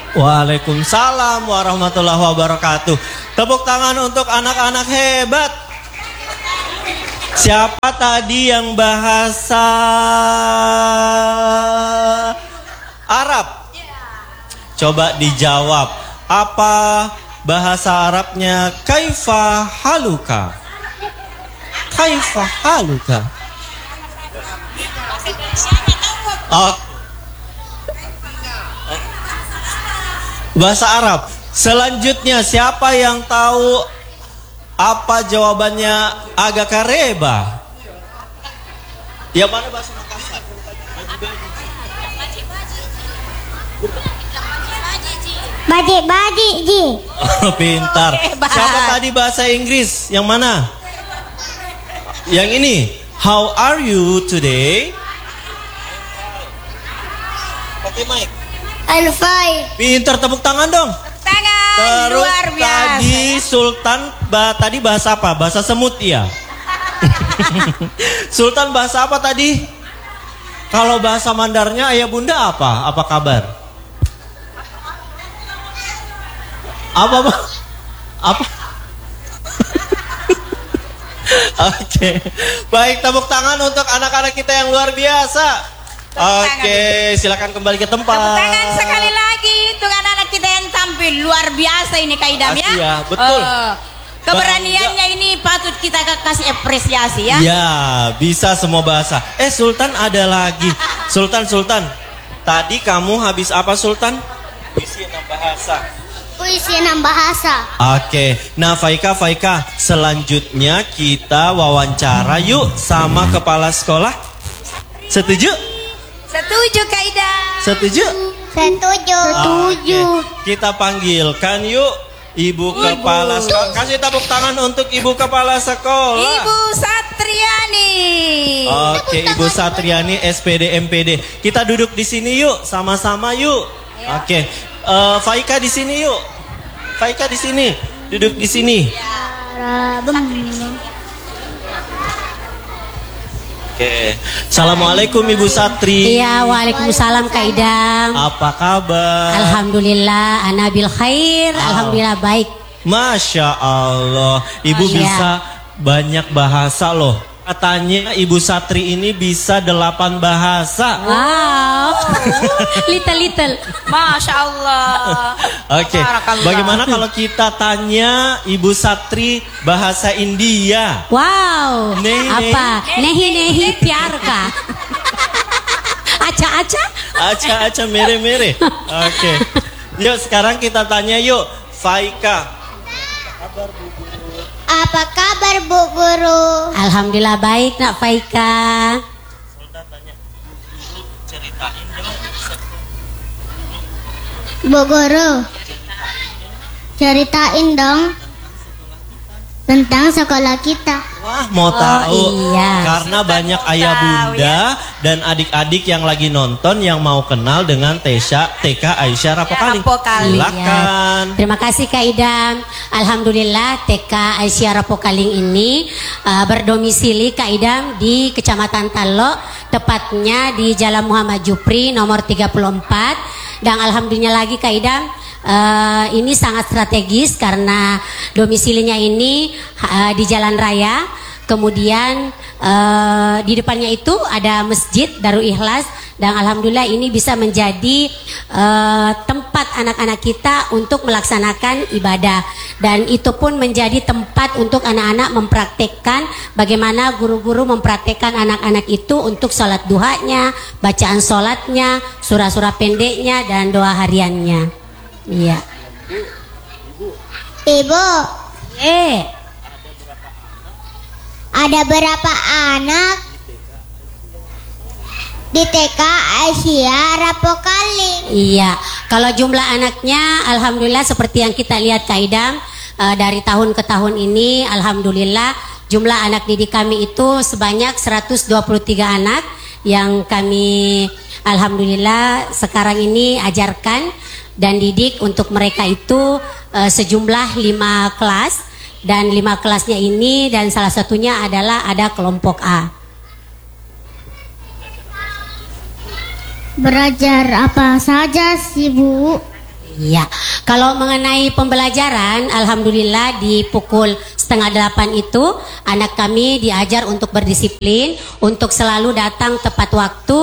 Waalaikumsalam warahmatullahi wabarakatuh. Tepuk tangan untuk anak-anak hebat. Siapa tadi yang bahasa Arab? Coba dijawab. Apa bahasa Arabnya kaifa haluka? Kaifa haluka? Oh. Bahasa Arab. Selanjutnya siapa yang tahu apa jawabannya agak kareba? Yang mana bahasa Makassar? Baji ji. Oh, pintar. Siapa tadi bahasa Inggris? Yang mana? Yang ini. How are you today? Pakai mic. I'm fine. Pintar, tepuk tangan dong. Tangan. Terus Luar biasa. tadi Sultan tadi bahasa apa? Bahasa semut ya. Sultan bahasa apa tadi? Kalau bahasa Mandarnya ayah bunda apa? Apa kabar? Apa? Oke. Baik, tepuk tangan untuk anak-anak kita yang luar biasa. Oke, silakan kembali ke tempat. Tepuk tangan sekali lagi untuk anak-anak kita yang tampil luar biasa ini Kak Idam ya. Iya, betul. Keberaniannya ini patut kita kasih apresiasi ya. Ya, bisa semua bahasa. Sultan ada lagi. Sultan. Tadi kamu habis apa Sultan? Puisi 6 bahasa. Puisi 6 bahasa. Oke, nah Faika, selanjutnya kita wawancara yuk sama kepala sekolah. Setuju? Setuju Kak Idam. Setuju? Setuju. Oke. Kita panggilkan yuk Ibu Kepala Sekolah. Kasih tepuk tangan untuk Ibu Kepala Sekolah. Ibu Satriani. Oke, Ibu Satriani SPD MPD. Kita duduk di sini yuk, sama-sama yuk. Oke. Faika di sini yuk. Faika di sini. Duduk di sini. Oke. Assalamualaikum Ibu Satri. Iya, waalaikumsalam Kak Idam. Apa kabar? Alhamdulillah, ana bil khair. Alhamdulillah baik. Masya Allah. Ibu Masya. bisa banyak bahasa loh. Katanya Ibu Satri ini bisa 8 bahasa. Wow. Little. Masya Allah. Oke. Barakallah. Bagaimana kalau kita tanya Ibu Satri bahasa India? Wow. Nehi. Apa? Nehi pyar ka. Aca. Aca mere. Oke. Yuk sekarang kita tanya yuk Faika. Apa kabar Bu Guru? Alhamdulillah baik Nak Faika. Sultan tanya. Ceritain dong. Bu Guru, ceritain dong tentang sekolah kita. Wah, mau tahu? Iya. Karena banyak ayah bunda dan adik-adik yang lagi nonton yang mau kenal dengan TK Aisyah Rapokaling. Silakan. Iya. Terima kasih Kak Idam. Alhamdulillah TK Aisyah Rapokaling ini berdomisili Kak Idam di Kecamatan Talok, tepatnya di Jalan Muhammad Jupri nomor 34. Dan alhamdulillah lagi Kak Idam, ini sangat strategis karena domisilinya ini di jalan raya. Kemudian di depannya itu ada masjid Darul Ikhlas. Dan alhamdulillah ini bisa menjadi tempat anak-anak kita untuk melaksanakan ibadah. Dan itu pun menjadi tempat untuk anak-anak mempraktekkan bagaimana guru-guru mempraktekkan anak-anak itu untuk sholat duhanya, bacaan sholatnya, surah-surah pendeknya, dan doa hariannya. Iya. Ibu, ada berapa anak di TK Aisyah Rapokaling? Iya, kalau jumlah anaknya alhamdulillah seperti yang kita lihat Kak Idam, dari tahun ke tahun ini alhamdulillah jumlah anak didik kami itu sebanyak 123 anak yang kami alhamdulillah sekarang ini ajarkan dan didik untuk mereka itu sejumlah 5 kelas. Dan 5 kelasnya ini dan salah satunya adalah ada kelompok A. Belajar apa saja sih Bu? Iya, kalau mengenai pembelajaran, alhamdulillah di pukul 7:30 itu anak kami diajar untuk berdisiplin, untuk selalu datang tepat waktu.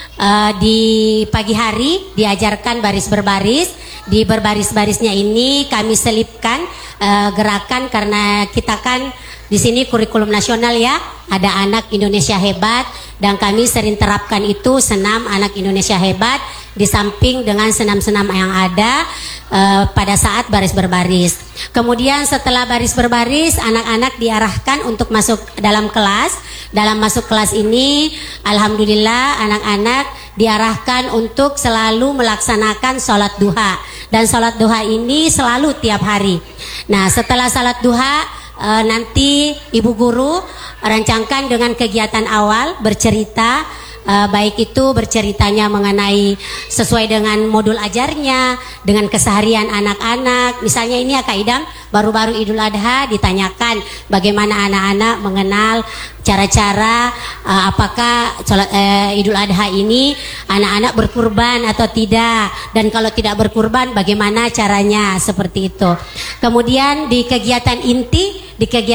Di pagi hari diajarkan baris berbaris. Di berbaris-barisnya ini kami selipkan gerakan, karena kita kan di sini kurikulum nasional ya, ada anak Indonesia hebat, dan kami sering terapkan itu senam anak Indonesia hebat di samping dengan senam-senam yang ada pada saat baris berbaris. Kemudian setelah baris berbaris, anak-anak diarahkan untuk masuk dalam kelas. Dalam masuk kelas ini, alhamdulillah anak-anak diarahkan untuk selalu melaksanakan sholat duha. Dan sholat duha ini selalu tiap hari. Nah, setelah sholat duha, nanti ibu guru rancangkan dengan kegiatan awal bercerita, baik itu berceritanya mengenai sesuai dengan modul ajarnya, dengan keseharian anak-anak. Misalnya ini ya Kak Idam, baru-baru Idul Adha ditanyakan bagaimana anak-anak mengenal cara-cara apakah Idul Adha ini anak-anak berkurban atau tidak, dan kalau tidak berkurban bagaimana caranya, seperti itu. Kemudian di kegiatan inti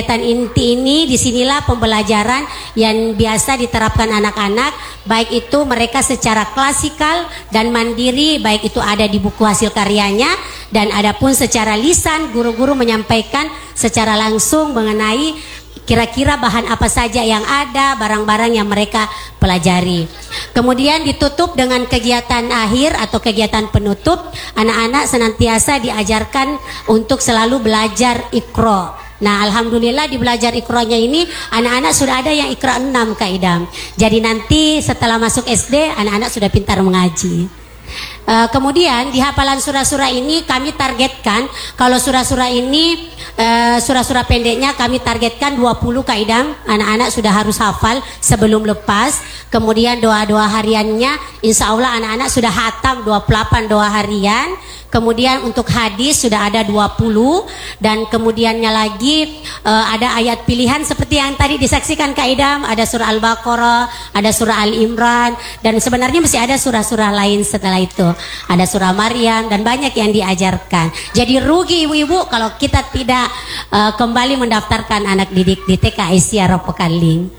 ini, disinilah pembelajaran yang biasa diterapkan anak-anak, baik itu mereka secara klasikal dan mandiri, baik itu ada di buku hasil karyanya, dan adapun secara lisan guru-guru menyampaikan secara langsung mengenai kira-kira bahan apa saja yang ada, barang-barang yang mereka pelajari. Kemudian ditutup dengan kegiatan akhir atau kegiatan penutup. Anak-anak senantiasa diajarkan untuk selalu belajar Iqra. Nah, alhamdulillah di belajar Iqra-nya ini anak-anak sudah ada yang Iqra 6 Kak Idam. Jadi nanti setelah masuk SD anak-anak sudah pintar mengaji. Kemudian di hafalan surah-surah ini kami targetkan, kalau surah-surah ini surah-surah pendeknya kami targetkan 20 Kak Idam, anak-anak sudah harus hafal sebelum lepas. Kemudian doa-doa hariannya insya Allah anak-anak sudah hatam 28 doa harian. Kemudian untuk hadis sudah ada 20, dan kemudiannya lagi ada ayat pilihan seperti yang tadi disaksikan Kak Idam, ada surah Al-Baqarah, ada surah Al-Imran, dan sebenarnya masih ada surah-surah lain setelah itu. Ada surah Maryam dan banyak yang diajarkan. Jadi rugi ibu-ibu kalau kita tidak kembali mendaftarkan anak didik di TK Aisyah Rapokaling.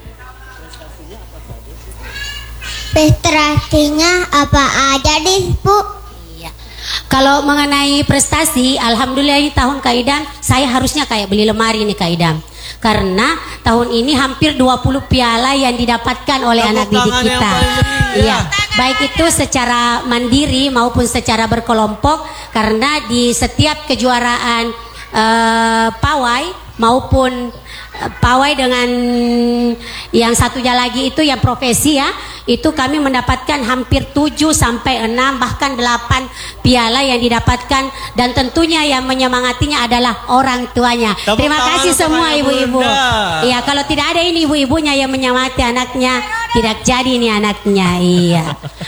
Prestasinya apa aja deh Bu? Kalau mengenai prestasi, alhamdulillah ini tahun Kak Idam saya harusnya kayak beli lemari nih Kak Idam, karena tahun ini hampir 20 piala yang didapatkan oleh anak didik kita. Iya, baik itu secara mandiri maupun secara berkelompok, karena di setiap kejuaraan pawai maupun pawai dengan yang satunya lagi itu yang profesi ya, itu kami mendapatkan hampir 7 sampai 6 bahkan 8 piala yang didapatkan, dan tentunya yang menyemangatinya adalah orang tuanya. Terima kasih semua ibu-ibu. Iya, kalau tidak ada ini ibu-ibunya yang menyemangati anaknya, tidak jadi ini anaknya. Iya.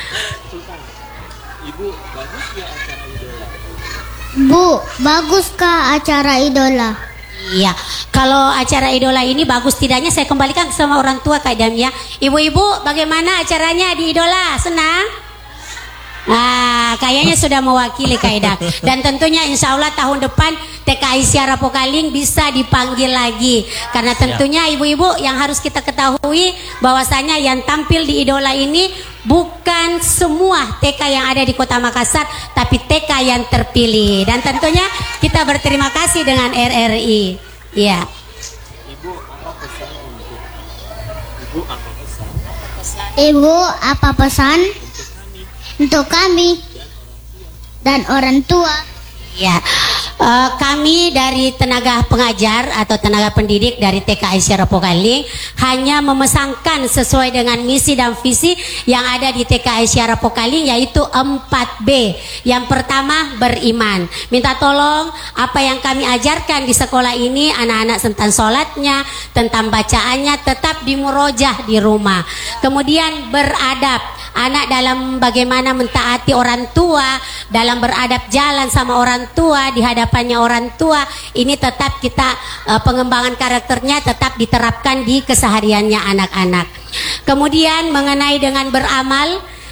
Bu, bagus kah acara idola? Iya, kalau acara idola ini bagus tidaknya saya kembalikan sama orang tua Kak Idam ya. Ibu-ibu, bagaimana acaranya di idola? Senang? Nah, kayaknya sudah mewakili Kak Idam. Dan tentunya insya Allah tahun depan TK Aisyah Rapokaling bisa dipanggil lagi. Karena tentunya ibu-ibu yang harus kita ketahui bahwasanya yang tampil di idola ini bukan semua TK yang ada di Kota Makassar, tapi TK yang terpilih. Dan tentunya kita berterima kasih dengan RRI. Iya. Ibu apa pesan untuk kami dan orang tua? Ya, kami dari tenaga pengajar atau tenaga pendidik dari TK Aisyah Rapokaling hanya memesankan sesuai dengan misi dan visi yang ada di TK Aisyah Rapokaling, yaitu 4B. Yang pertama, beriman. Minta tolong apa yang kami ajarkan di sekolah ini, anak-anak tentang sholatnya, tentang bacaannya tetap dimurojah di rumah. Kemudian beradab, anak dalam bagaimana mentaati orang tua, dalam beradab jalan sama orang tua, di hadapannya orang tua, ini tetap kita pengembangan karakternya tetap diterapkan di kesehariannya anak-anak. Kemudian mengenai dengan beramal,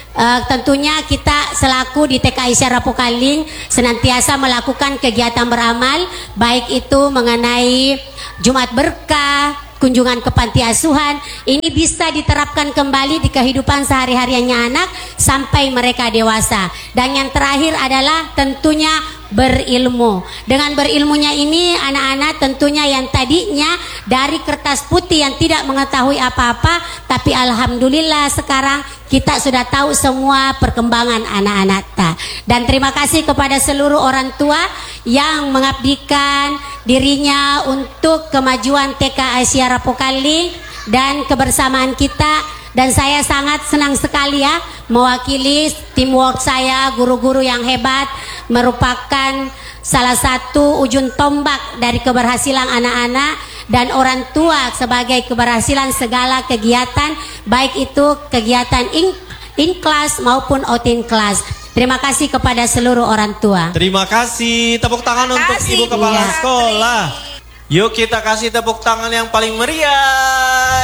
Tentunya kita selaku di TK Aisyah Rapokaling senantiasa melakukan kegiatan beramal, baik itu mengenai Jumat Berkah, kunjungan ke panti asuhan. Ini bisa diterapkan kembali di kehidupan sehari-harinya anak sampai mereka dewasa. Dan yang terakhir adalah tentunya berilmu. Dengan berilmunya ini anak-anak tentunya yang tadinya dari kertas putih yang tidak mengetahui apa-apa, tapi alhamdulillah sekarang kita sudah tahu semua perkembangan anak-anak ta. Dan terima kasih kepada seluruh orang tua yang mengabdikan dirinya untuk kemajuan TK Aisyah Rapokaling dan kebersamaan kita. Dan saya sangat senang sekali ya mewakili teamwork saya, guru-guru yang hebat, merupakan salah satu ujung tombak dari keberhasilan anak-anak dan orang tua sebagai keberhasilan segala kegiatan, baik itu kegiatan in class maupun out in class. Terima kasih kepada seluruh orang tua. Terima kasih. Tepuk tangan untuk Ibu Kepala Sekolah. Yuk kita kasih tepuk tangan yang paling meriah.